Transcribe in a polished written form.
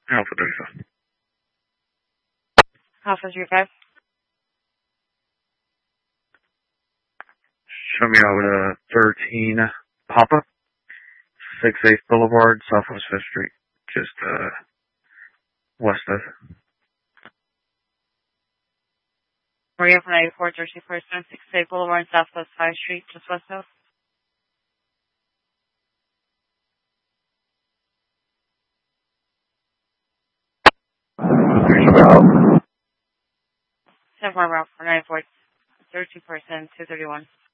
Alpha Delta. Alpha 35. Show me out 13 Papa, 6-8 Boulevard, Southwest 5th Street, just west of. Maria from 9434 68 Boulevard, Southwest 5th Street, just west of. Route for 94 32% 231.